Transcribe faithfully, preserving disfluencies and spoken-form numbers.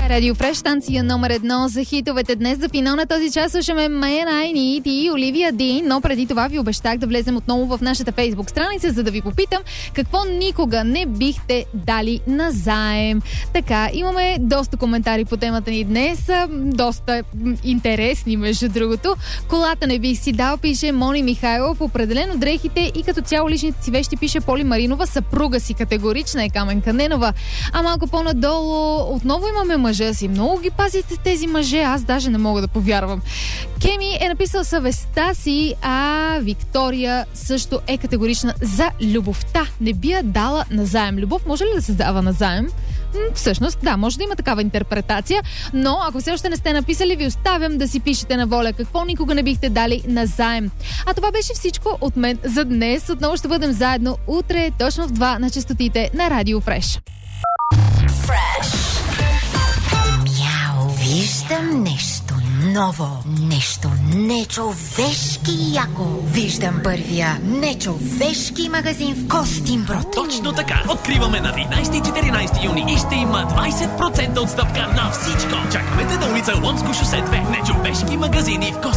Радио Фреш, станция номер едно за хитовете. Днес за финал на този час слушаме May I Need и Оливия Дин, но преди това ви обещах да влезем отново в нашата фейсбук страница, за да ви попитам какво никога не бихте дали назаем. Така, имаме доста коментари по темата ни днес, доста интересни между другото. Колата не бих си дал, пише Мони Михайлов, определено дрехите и като цяло личните си вещи, пише Поли Маринова, съпруга си категорична е Камен Каненова. А малко по-надолу отново имаме мъжа си. Много ги пазите тези мъже, аз даже не мога да повярвам. Кеми е написал съвестта си, а Виктория също е категорична за любовта. Не би я дала назаем. Любов може ли да се дава назаем? М, всъщност, да, може да има такава интерпретация, но ако все още не сте написали, ви оставям да си пишете на воля какво никога не бихте дали назаем. А това беше всичко от мен за днес. Отново ще бъдем заедно утре, точно в два на честотите на Радио Фреш. Виждам нещо ново, нещо нечовешки яко. Виждам първия нечовешки магазин в Костинброд. Точно така! Откриваме на тринайсети и четиринайсети юни и ще има двайсет процента отстъпка на всичко. Чакаме те на улица Ломско шосе две. Нечовешки магазини в Костинброд.